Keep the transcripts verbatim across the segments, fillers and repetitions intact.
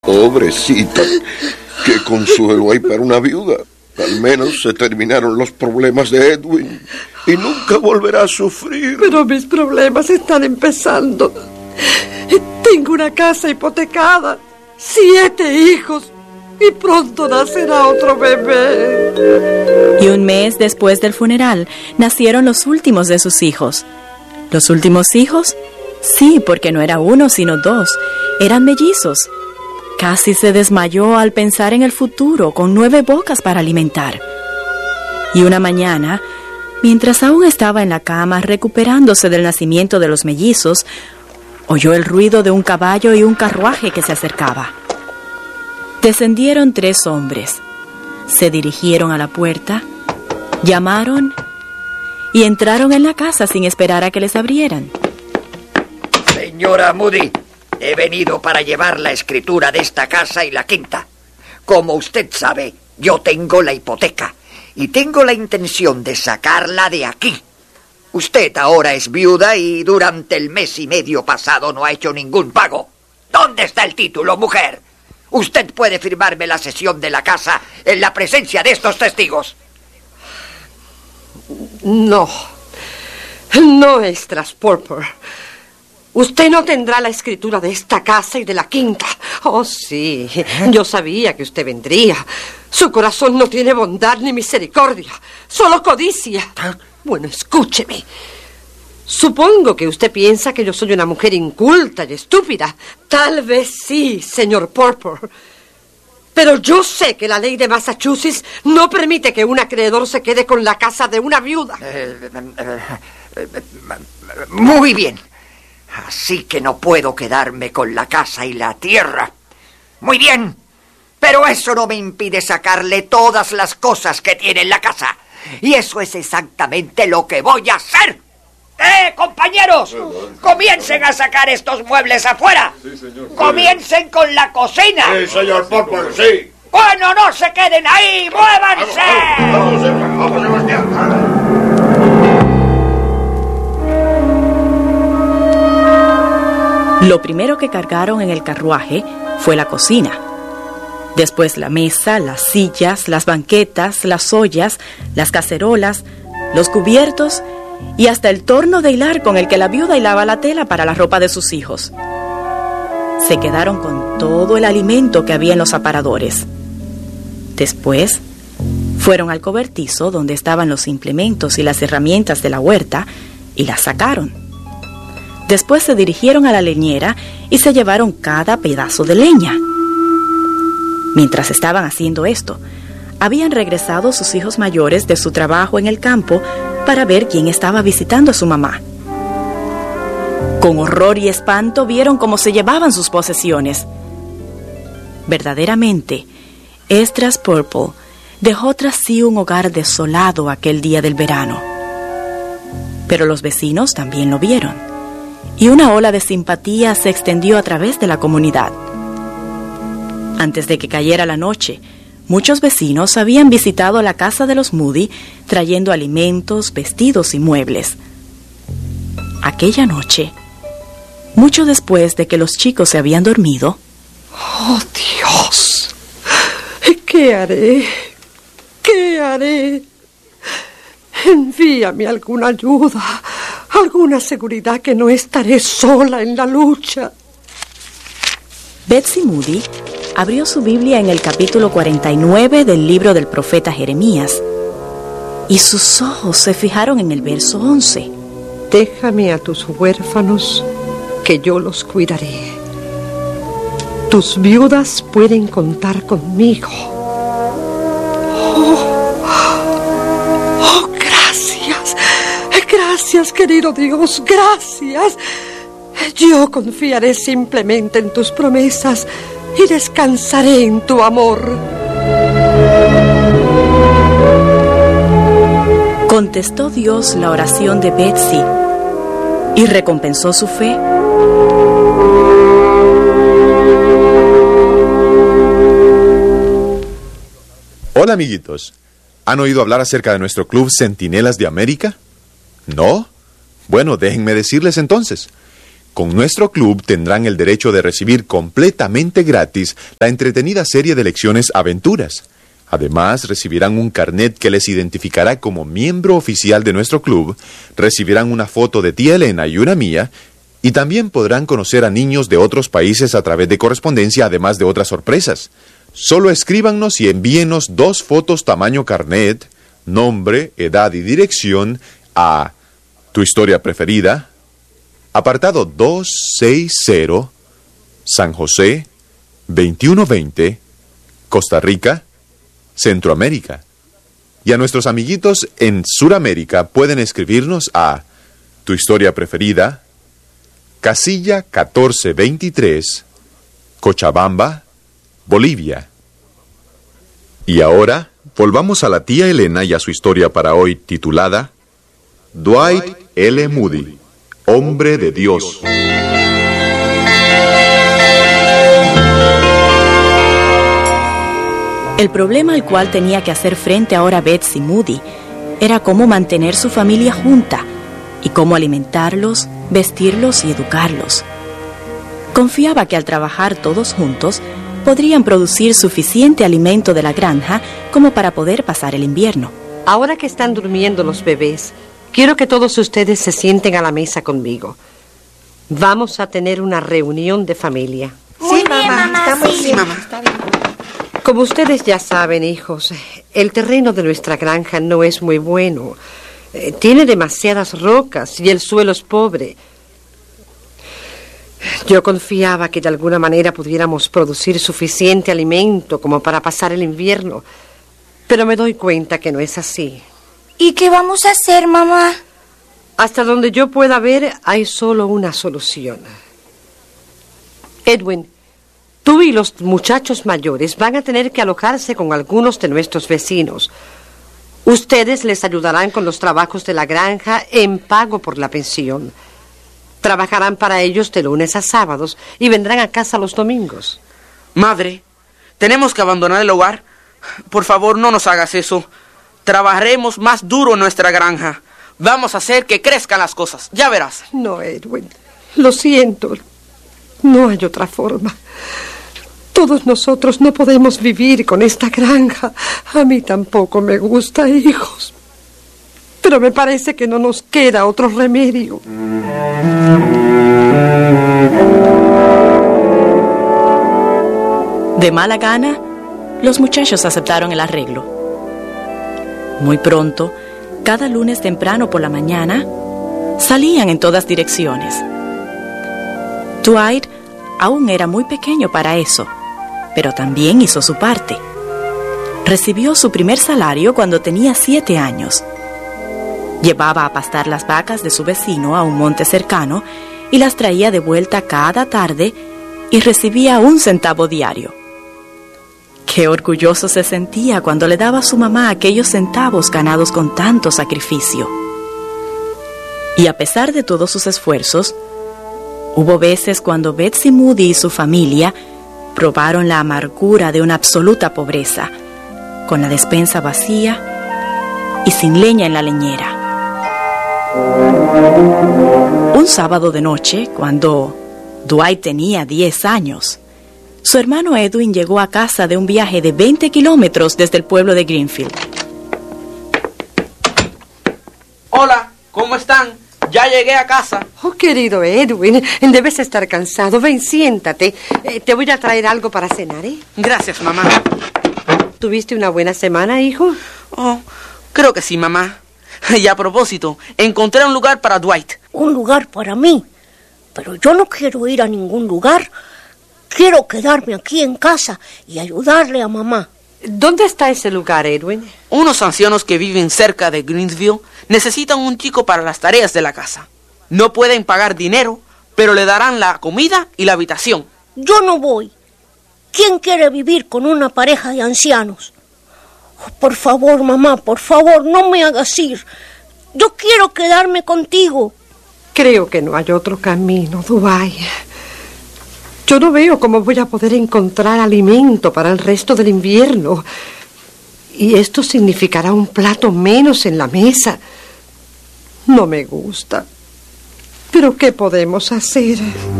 Pobrecita, qué consuelo hay para una viuda. Al menos se terminaron los problemas de Edwin y nunca volverá a sufrir. Pero mis problemas están empezando. Tengo una casa hipotecada, siete hijos y pronto nacerá otro bebé. Y un mes después del funeral nacieron los últimos de sus hijos. ¿Los últimos hijos? Sí, porque no era uno sino dos. Eran mellizos. Casi se desmayó al pensar en el futuro, con nueve bocas para alimentar. Y una mañana, mientras aún estaba en la cama recuperándose del nacimiento de los mellizos, oyó el ruido de un caballo y un carruaje que se acercaba. Descendieron tres hombres, se dirigieron a la puerta, llamaron y entraron en la casa sin esperar a que les abrieran. Señora Moody, he venido para llevar la escritura de esta casa y la quinta. Como usted sabe, yo tengo la hipoteca y tengo la intención de sacarla de aquí. Usted ahora es viuda y durante el mes y medio pasado no ha hecho ningún pago. ¿Dónde está el título, mujer? Usted puede firmarme la cesión de la casa en la presencia de estos testigos. No, no, Estras Purple. Usted no tendrá la escritura de esta casa y de la quinta. Oh, sí, yo sabía que usted vendría. Su corazón no tiene bondad ni misericordia, solo codicia. Bueno, escúcheme. Supongo que usted piensa que yo soy una mujer inculta y estúpida. Tal vez sí, señor Purple. Pero yo sé que la ley de Massachusetts no permite que un acreedor se quede con la casa de una viuda. Eh, eh, eh, muy bien. Así que no puedo quedarme con la casa y la tierra. Muy bien. Pero eso no me impide sacarle todas las cosas que tiene en la casa. Y eso es exactamente lo que voy a hacer. ¡Eh, compañeros! ¡Comiencen a sacar estos muebles afuera! Sí, señor. ¡Comiencen con la cocina! Sí, señor Purple, sí. ¡Bueno, no se queden ahí! ¡Muévanse! Vamos, vamos, vamos, Sebastián. Lo primero que cargaron en el carruaje fue la cocina. Después la mesa, las sillas, las banquetas, las ollas, las cacerolas, los cubiertos y hasta el torno de hilar con el que la viuda hilaba la tela para la ropa de sus hijos. Se quedaron con todo el alimento que había en los aparadores. Después fueron al cobertizo donde estaban los implementos y las herramientas de la huerta y las sacaron. Después se dirigieron a la leñera y se llevaron cada pedazo de leña. Mientras estaban haciendo esto, habían regresado sus hijos mayores de su trabajo en el campo para ver quién estaba visitando a su mamá. Con horror y espanto vieron cómo se llevaban sus posesiones. Verdaderamente, Estras Purple dejó tras sí un hogar desolado aquel día del verano. Pero los vecinos también lo vieron, y una ola de simpatía se extendió a través de la comunidad. Antes de que cayera la noche, muchos vecinos habían visitado la casa de los Moody trayendo alimentos, vestidos y muebles. Aquella noche, mucho después de que los chicos se habían dormido... ¡Oh, Dios! ¿Qué haré? ¿Qué haré? Envíame alguna ayuda, alguna seguridad que no estaré sola en la lucha. Betsy Moody abrió su Biblia en el capítulo cuarenta y nueve del libro del profeta Jeremías y sus ojos se fijaron en el verso once. Déjame a tus huérfanos, que yo los cuidaré. Tus viudas pueden contar conmigo. Oh, oh, gracias, gracias, querido Dios, gracias. Yo confiaré simplemente en tus promesas y descansaré en tu amor. Contestó Dios la oración de Betsy y recompensó su fe. Hola, amiguitos. ¿Han oído hablar acerca de nuestro club Centinelas de América? ¿No? Bueno, déjenme decirles entonces. Con nuestro club tendrán el derecho de recibir completamente gratis la entretenida serie de lecciones Aventuras. Además, recibirán un carnet que les identificará como miembro oficial de nuestro club, recibirán una foto de tía Elena y una mía, y también podrán conocer a niños de otros países a través de correspondencia, además de otras sorpresas. Solo escríbanos y envíenos dos fotos tamaño carnet, nombre, edad y dirección a Tu Historia Preferida, apartado doscientos sesenta, San José, veintiuno veinte, Costa Rica, Centroamérica. Y a nuestros amiguitos en Suramérica pueden escribirnos a Tu Historia Preferida, Casilla catorce veintitrés, Cochabamba, Bolivia. Y ahora, volvamos a la tía Elena y a su historia para hoy titulada Dwight L. Moody, Hombre de Dios. El problema al cual tenía que hacer frente ahora Betsy Moody era cómo mantener su familia junta y cómo alimentarlos, vestirlos y educarlos. Confiaba que al trabajar todos juntos podrían producir suficiente alimento de la granja como para poder pasar el invierno. Ahora que están durmiendo los bebés, quiero que todos ustedes se sienten a la mesa conmigo. Vamos a tener una reunión de familia. Muy sí, bien, mamá. mamá. Está muy sí, bien. mamá. Está bien. Como ustedes ya saben, hijos, el terreno de nuestra granja no es muy bueno. Eh, tiene demasiadas rocas y el suelo es pobre. Yo confiaba que de alguna manera pudiéramos producir suficiente alimento como para pasar el invierno, pero me doy cuenta que no es así. ¿Y qué vamos a hacer, mamá? Hasta donde yo pueda ver, hay solo una solución. Edwin, tú y los muchachos mayores van a tener que alojarse con algunos de nuestros vecinos. Ustedes les ayudarán con los trabajos de la granja en pago por la pensión. Trabajarán para ellos de lunes a sábados y vendrán a casa los domingos. Madre, ¿tenemos que abandonar el hogar? Por favor, no nos hagas eso. Trabajaremos más duro en nuestra granja. Vamos a hacer que crezcan las cosas, ya verás. No, Edwin, lo siento. No hay otra forma. Todos nosotros no podemos vivir con esta granja. A mí tampoco me gusta, hijos. Pero me parece que no nos queda otro remedio. De mala gana, los muchachos aceptaron el arreglo. Muy pronto, cada lunes temprano por la mañana, salían en todas direcciones. Dwight aún era muy pequeño para eso, pero también hizo su parte. Recibió su primer salario cuando tenía siete años. Llevaba a pastar las vacas de su vecino a un monte cercano y las traía de vuelta cada tarde y recibía un centavo diario. Qué orgulloso se sentía cuando le daba a su mamá aquellos centavos ganados con tanto sacrificio. Y a pesar de todos sus esfuerzos, hubo veces cuando Betsy Moody y su familia probaron la amargura de una absoluta pobreza, con la despensa vacía y sin leña en la leñera. Un sábado de noche, cuando Dwight tenía diez años, su hermano Edwin llegó a casa de un viaje de veinte kilómetros desde el pueblo de Greenfield. Hola, ¿cómo están? Ya llegué a casa. Oh, querido Edwin, debes estar cansado. Ven, siéntate. Eh, te voy a traer algo para cenar, ¿eh? Gracias, mamá. ¿Tuviste una buena semana, hijo? Oh, creo que sí, mamá. Y a propósito, encontré un lugar para Dwight. Un lugar para mí. Pero yo no quiero ir a ningún lugar. Quiero quedarme aquí en casa y ayudarle a mamá. ¿Dónde está ese lugar, Edwin? Unos ancianos que viven cerca de Greensville necesitan un chico para las tareas de la casa. No pueden pagar dinero, pero le darán la comida y la habitación. Yo no voy. ¿Quién quiere vivir con una pareja de ancianos? Oh, por favor, mamá, por favor, no me hagas ir. Yo quiero quedarme contigo. Creo que no hay otro camino, Dwight. Yo no veo cómo voy a poder encontrar alimento para el resto del invierno. Y esto significará un plato menos en la mesa. No me gusta. Pero ¿qué podemos hacer?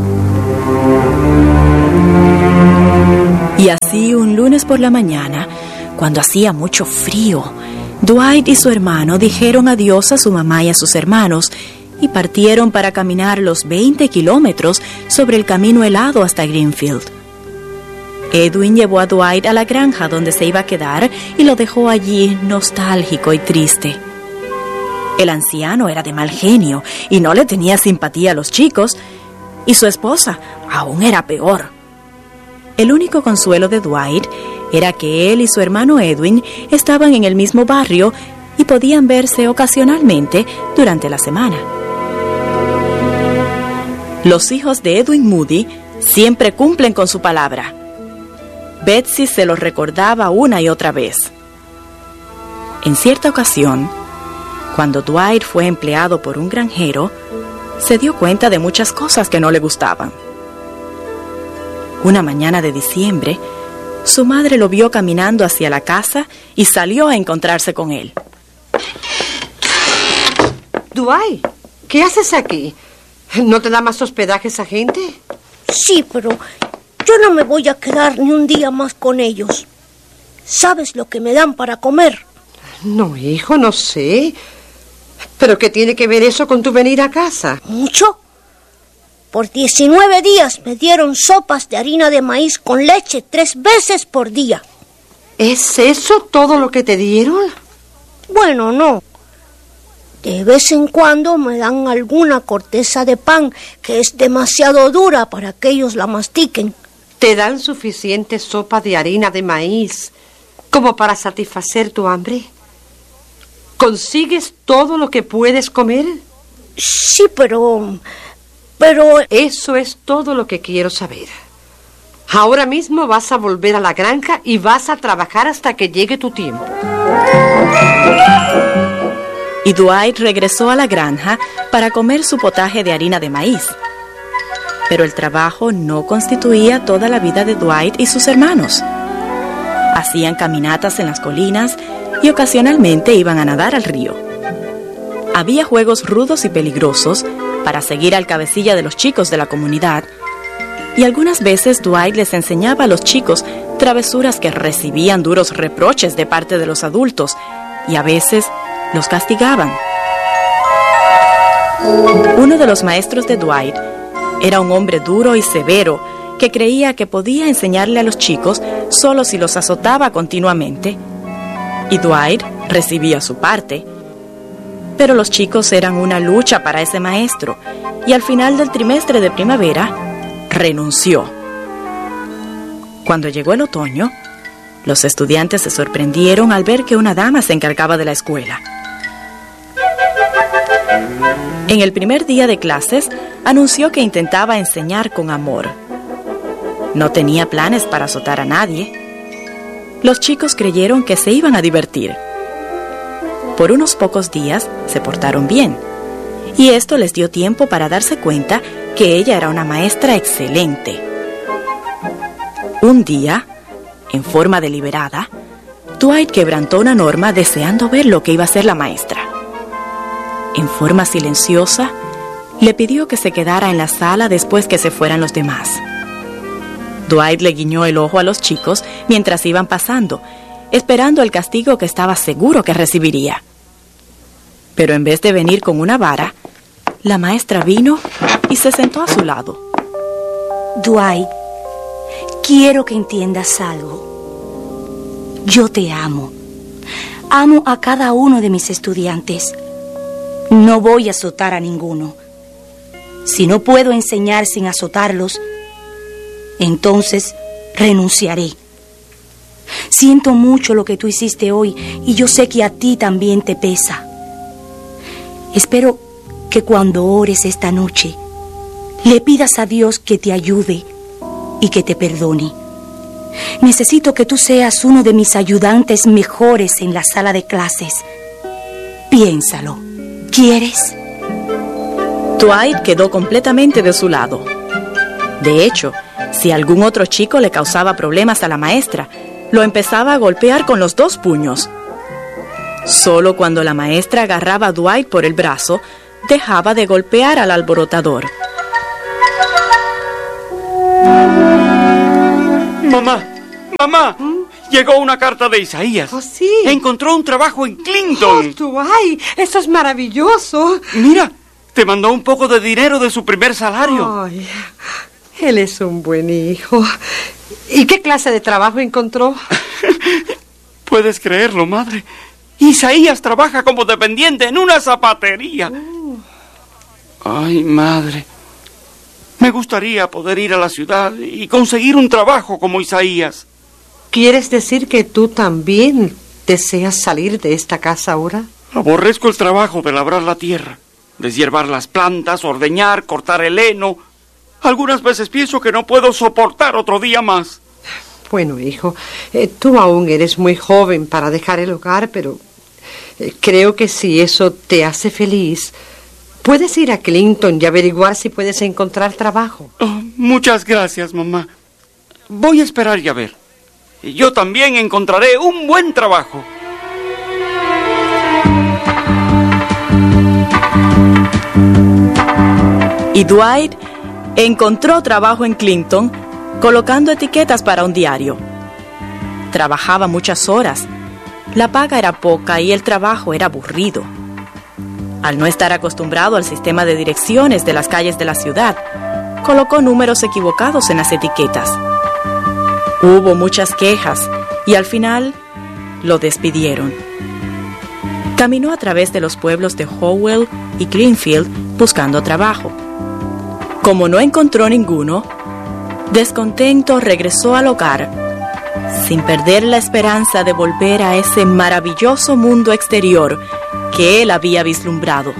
Y así un lunes por la mañana, cuando hacía mucho frío, Dwight y su hermano dijeron adiós a su mamá y a sus hermanos y partieron para caminar los veinte kilómetros sobre el camino helado hasta Greenfield. Edwin llevó a Dwight a la granja donde se iba a quedar y lo dejó allí nostálgico y triste. El anciano era de mal genio y no le tenía simpatía a los chicos, y su esposa aún era peor. El único consuelo de Dwight era que él y su hermano Edwin estaban en el mismo barrio y podían verse ocasionalmente durante la semana. Los hijos de Edwin Moody siempre cumplen con su palabra. Betsy se lo recordaba una y otra vez. En cierta ocasión, cuando Dwight fue empleado por un granjero, se dio cuenta de muchas cosas que no le gustaban. Una mañana de diciembre, su madre lo vio caminando hacia la casa y salió a encontrarse con él. Dwight, ¿qué haces aquí? ¿No te da más hospedaje esa gente? Sí, pero yo no me voy a quedar ni un día más con ellos. ¿Sabes lo que me dan para comer? No, hijo, no sé. ¿Pero qué tiene que ver eso con tu venir a casa? ¿Mucho? Por diecinueve días me dieron sopas de harina de maíz con leche tres veces por día. ¿Es eso todo lo que te dieron? Bueno, no. De vez en cuando me dan alguna corteza de pan que es demasiado dura para que ellos la mastiquen. ¿Te dan suficiente sopa de harina de maíz como para satisfacer tu hambre? ¿Consigues todo lo que puedes comer? Sí, pero... pero... Eso es todo lo que quiero saber. Ahora mismo vas a volver a la granja y vas a trabajar hasta que llegue tu tiempo. Y Dwight regresó a la granja para comer su potaje de harina de maíz. Pero el trabajo no constituía toda la vida de Dwight y sus hermanos. Hacían caminatas en las colinas y ocasionalmente iban a nadar al río. Había juegos rudos y peligrosos para seguir al cabecilla de los chicos de la comunidad, y algunas veces Dwight les enseñaba a los chicos travesuras que recibían duros reproches de parte de los adultos, y a veces los castigaban. Uno de los maestros de Dwight era un hombre duro y severo que creía que podía enseñarle a los chicos solo si los azotaba continuamente. Y Dwight recibía su parte. Pero los chicos eran una lucha para ese maestro, y al final del trimestre de primavera, renunció. Cuando llegó el otoño, los estudiantes se sorprendieron al ver que una dama se encargaba de la escuela. En el primer día de clases, anunció que intentaba enseñar con amor. No tenía planes para azotar a nadie. Los chicos creyeron que se iban a divertir. Por unos pocos días se portaron bien, y esto les dio tiempo para darse cuenta que ella era una maestra excelente. Un día, en forma deliberada, Dwight quebrantó una norma deseando ver lo que iba a hacer la maestra. En forma silenciosa, le pidió que se quedara en la sala después que se fueran los demás. Dwight le guiñó el ojo a los chicos mientras iban pasando, esperando el castigo que estaba seguro que recibiría. Pero en vez de venir con una vara, la maestra vino y se sentó a su lado. Dwight, quiero que entiendas algo. Yo te amo. Amo a cada uno de mis estudiantes. No voy a azotar a ninguno. Si no puedo enseñar sin azotarlos, entonces renunciaré. Siento mucho lo que tú hiciste hoy y yo sé que a ti también te pesa. Espero que cuando ores esta noche, le pidas a Dios que te ayude y que te perdone. Necesito que tú seas uno de mis ayudantes mejores en la sala de clases. Piénsalo. ¿Quieres? Dwight quedó completamente de su lado. De hecho, si algún otro chico le causaba problemas a la maestra, lo empezaba a golpear con los dos puños. Solo cuando la maestra agarraba a Dwight por el brazo, dejaba de golpear al alborotador. Mamá, mamá, ¿Mm? Llegó una carta de Isaías. ¿Oh, sí? Encontró un trabajo en Clinton. Oh, Dwight, eso es maravilloso. Mira, te mandó un poco de dinero de su primer salario. Ay, él es un buen hijo. ¿Y qué clase de trabajo encontró? Puedes creerlo, madre. Isaías trabaja como dependiente en una zapatería. Uh. Ay, madre. Me gustaría poder ir a la ciudad y conseguir un trabajo como Isaías. ¿Quieres decir que tú también deseas salir de esta casa ahora? Aborrezco el trabajo de labrar la tierra, deshiervar las plantas, ordeñar, cortar el heno. Algunas veces pienso que no puedo soportar otro día más. Bueno, hijo, eh, tú aún eres muy joven para dejar el hogar, pero eh, creo que si eso te hace feliz, puedes ir a Clinton y averiguar si puedes encontrar trabajo. Oh, muchas gracias, mamá. Voy a esperar y a ver. Yo también encontraré un buen trabajo. Y Dwight encontró trabajo en Clinton colocando etiquetas para un diario. Trabajaba muchas horas, la paga era poca y el trabajo era aburrido. Al no estar acostumbrado al sistema de direcciones de las calles de la ciudad, colocó números equivocados en las etiquetas. Hubo muchas quejas y al final lo despidieron. Caminó a través de los pueblos de Howell y Greenfield buscando trabajo. Como no encontró ninguno, descontento regresó al hogar, sin perder la esperanza de volver a ese maravilloso mundo exterior que él había vislumbrado.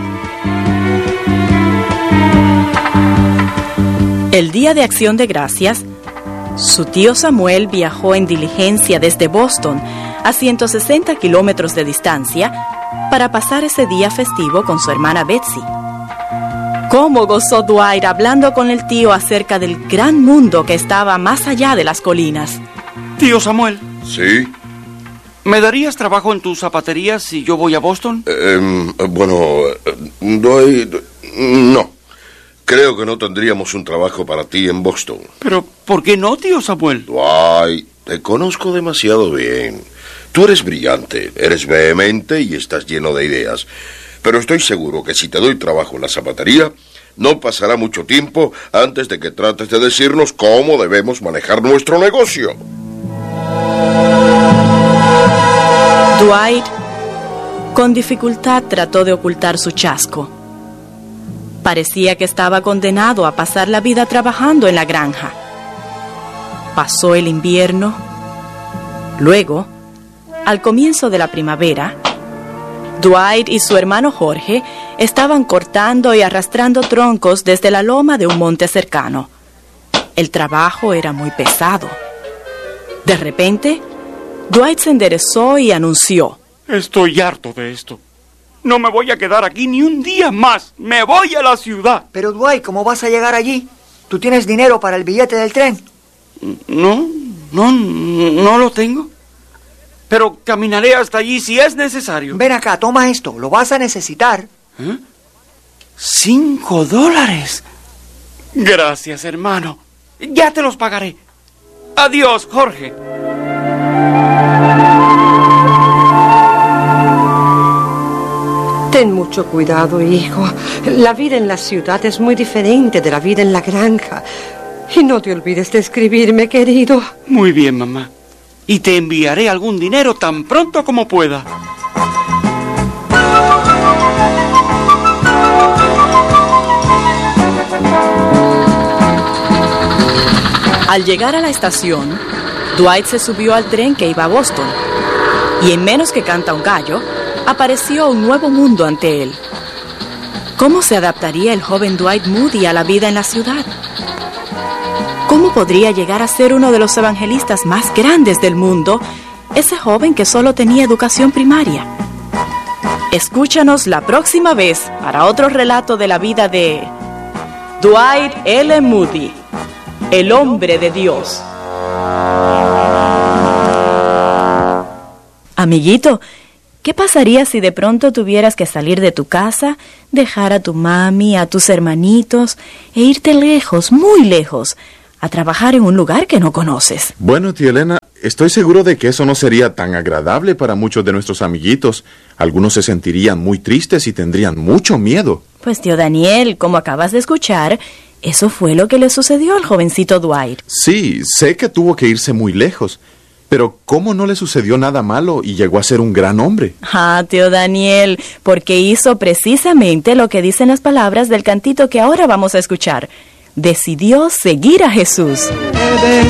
El día de Acción de Gracias, su tío Samuel viajó en diligencia desde Boston a ciento sesenta kilómetros de distancia para pasar ese día festivo con su hermana Betsy. ¿Cómo gozó Dwight hablando con el tío acerca del gran mundo que estaba más allá de las colinas? Tío Samuel. ¿Sí? ¿Me darías trabajo en tus zapaterías si yo voy a Boston? Eh, bueno, doy... no. Creo que no tendríamos un trabajo para ti en Boston. ¿Pero por qué no, tío Samuel? Ay, te conozco demasiado bien. Tú eres brillante, eres vehemente y estás lleno de ideas. Pero estoy seguro que si te doy trabajo en la zapatería, no pasará mucho tiempo antes de que trates de decirnos cómo debemos manejar nuestro negocio. Dwight, con dificultad, trató de ocultar su chasco. Parecía que estaba condenado a pasar la vida trabajando en la granja. Pasó el invierno. Luego, al comienzo de la primavera, Dwight y su hermano Jorge estaban cortando y arrastrando troncos desde la loma de un monte cercano. El trabajo era muy pesado. De repente, Dwight se enderezó y anunció: Estoy harto de esto. No me voy a quedar aquí ni un día más. ¡Me voy a la ciudad! Pero, Dwight, ¿cómo vas a llegar allí? ¿Tú tienes dinero para el billete del tren? No, no, no lo tengo. Pero caminaré hasta allí si es necesario. Ven acá, toma esto. Lo vas a necesitar. ¿Eh? ¡Cinco dólares! Gracias, hermano. Ya te los pagaré. Adiós, Jorge. Ten mucho cuidado, hijo. La vida en la ciudad es muy diferente de la vida en la granja. Y no te olvides de escribirme, querido. Muy bien, mamá. Y te enviaré algún dinero tan pronto como pueda. Al llegar a la estación, Dwight se subió al tren que iba a Boston. Y en menos que canta un gallo, apareció un nuevo mundo ante él. ¿Cómo se adaptaría el joven Dwight Moody a la vida en la ciudad? ¿Cómo podría llegar a ser uno de los evangelistas más grandes del mundo, ese joven que solo tenía educación primaria? Escúchanos la próxima vez para otro relato de la vida de Dwight L. Moody, el hombre de Dios. Amiguito, ¿qué pasaría si de pronto tuvieras que salir de tu casa, Dejar a tu mami, a tus hermanitos, e irte lejos, muy lejos, a trabajar en un lugar que no conoces. Bueno, tía Elena, estoy seguro de que eso no sería tan agradable para muchos de nuestros amiguitos. Algunos se sentirían muy tristes y tendrían mucho miedo. Pues, tío Daniel, como acabas de escuchar, eso fue lo que le sucedió al jovencito Dwight. Sí, sé que tuvo que irse muy lejos, pero ¿cómo no le sucedió nada malo y llegó a ser un gran hombre? Ah, tío Daniel, porque hizo precisamente lo que dicen las palabras del cantito que ahora vamos a escuchar. Decidió seguir a Jesús.